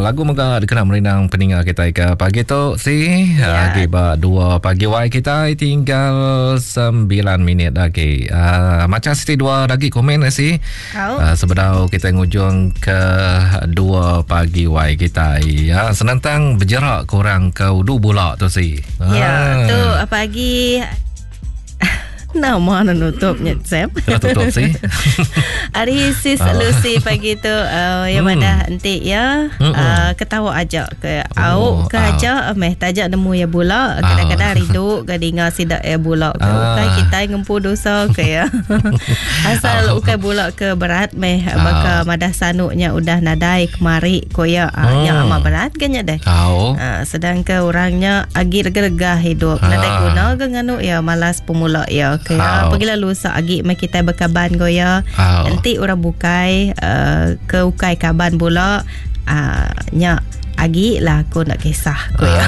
lagu mga dikenal merenang peningal kita ke pagi tu si lagi ba 2 pagi wai kita tinggal 9 minit lagi. Macam siti 2 lagi komen si. Sebelum kita ngujung ke 2 pagi wai kita ya senantang bergerak kurang ke udu bola tu si. Ya, tu pagi nama nutupnya Sam. Tutup sih. Hari sis Lucy pagi tu yang mana nanti ya ketawa aja ke au ke aja meh tajak nemu ya bola kadang-kadang rindu ke dengar sidak ya bola ke ukai kita ngempu dosa ke ya. Asal ukai bola ke berat meh baka madah sanuknya udah nadai kemari koya yang amat berat kenya deh. Sedang ke orangnya agi regah hidup nadai guna ke nganu ya malas pemula ya. Kaya pergilah lusa agi mai kita berkaban goya. Nanti orang bukai ke ukai kaban bola nya agi lah aku nak kisah goya.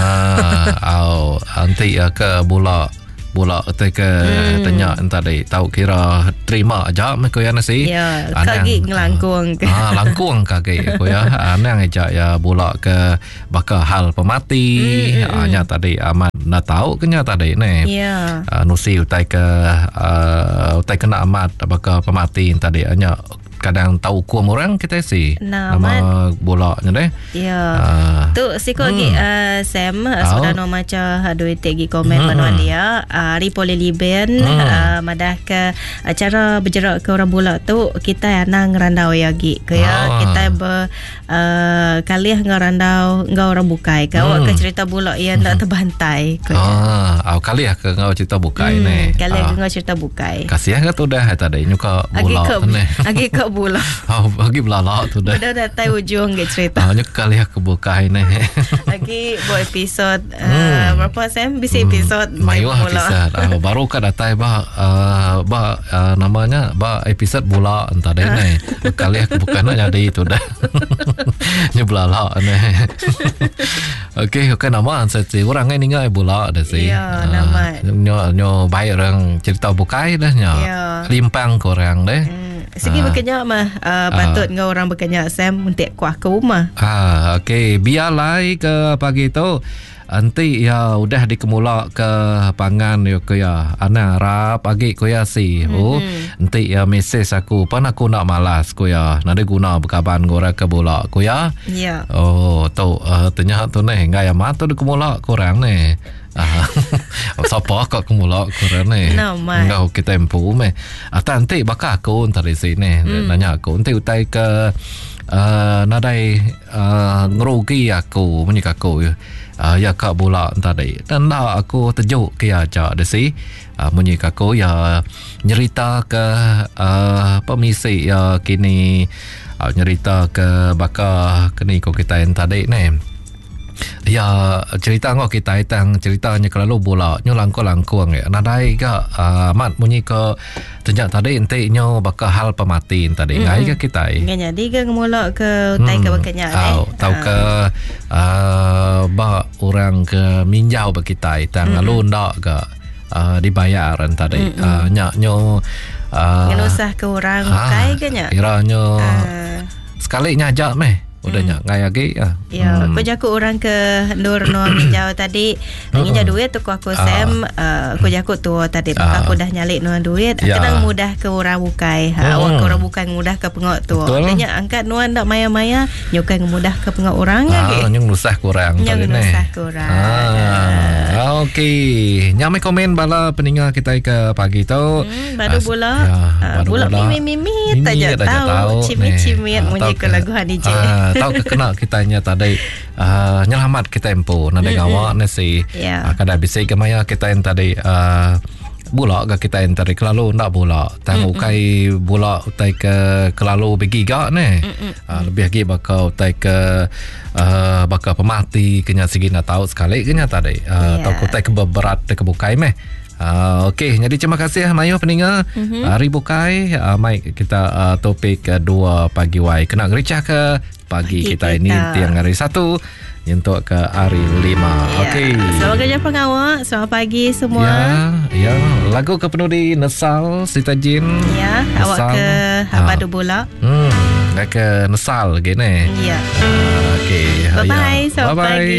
Nanti ke bola te ke tanya tadi tahu kira terima aja me ko ya nasi. Ya, kaki ngelangkung. Langkung kaki ko ya. Anang aja ya bola ke baka hal pemati. Nya tadi amat na tahu kenya tadi ne. Ya. Nusi utai ke utai kena amat baka pemati tadi nya kadang tahu kuam orang kita si nama bolanya deh. Ya. Tu siko lagi Sam sudah no maca duit tegi komen panuan dia ripole liben madah ke cara bergerak ke orang bola tu kita nang randau yagi ke ya kita kaliah ngarandau ngau orang bukai ke awak ke cerita bola yang tak terbantai ke kaliah ke ngau cerita bukai ne kaliah ngau cerita bukai kasihan ke tu dah tadi nyuka bola ne agi ke bola bagi belala tu dah dah datang ujung ke cerita hanya kaliah ke bukai ne lagi buat episod berapa Sam bisa episod mayuh episod baru ka datang namanya episod bola entah deh ne kaliah ke bukan jadi itu dah nyebelala ne. Okey nama saya orang ni ingat bola dah sih. Ya nama nyo baik orang cerita bukai dah nyo limpang korang deh. Segi berkenyak mah patut ngau orang berkenyak Sam untuk kuah ke rumah. Okey biarlah ke pagi tu nanti ya udah dikemula ke pangan yo ke ya ana ra pagi ko ya si nanti ya mesej aku pan aku nak malas ko ya nade guna berkaban gora ke bola ko ya tu tanya tu ne ngai amat tu dikemula kurang ne siapa kau kemula kurang ne ngau kita empu me nanti baka aku tadi sini nanya aku nanti utai ke nadai ngerugi aku menyika aku ya kak bola tadi dan dah aku terjuk ke aja desi menyika aku ya nyerita ke pemisi ya kini nyerita ke baka kini ko kita yang tadi ne. Ya cerita ngok kita itang ceritanya kalau bola nyo langkung ya nadai ka mat bunyi ke tenjak tadi ente nyo baka hal pemati tadi ngai ke kita nganya di ke ngemula ke utai ke bakanya tahu ke ba orang ke minjau ba kita itang alun dak ke dibayaran tadi nyak nyo ngenusah ke orang kai ke nya kiranya sekali nyajak meh udahnya ngai lagi ya aku jaku orang ke Nur no minjau tadi nginja duit tu aku Sam aku jaku tu tadi aku dah nyalik no duit kadang mudah ke orang bukai awak ke orang bukai mudah ke pengok tu adanya angkat nuan dak maya-maya nyukai mudah ke pengok orang lagi nyung nusah kurang nyung nusah kurang okey nyamai komen bala peningal kita ke pagi tu baru bola bola mimi tajak tahu cimit-cimit munyi ke lagu Hanije tahu kena kitanya tadi nyelamat kita empu nade ngawak nasi kada bisa ke maya kita yang tadi bola ke kita yang tadi kelalu ndak bola tang ukai bola utai ke kelalu bagi gak ne lebih lagi bakal utai ke bakal pemati kenya segi nak tahu sekali kenya tadi tahu utai ke berat ke bukai meh. Okey, jadi terima kasih Mayu peninggal hari bukai mai kita topik 2 pagi wai kena gericah ke pagi kita ini tiang hari 1 untuk ke hari 5. Okey. Selamat kerja pengawak. Selamat pagi semua. Ya, lagu ke penuh di Nesal Sita Jin. Ya, awak ke Padu Bola. Ke Nesal gini. Ya. Okey. Bye-bye. Selamat pagi.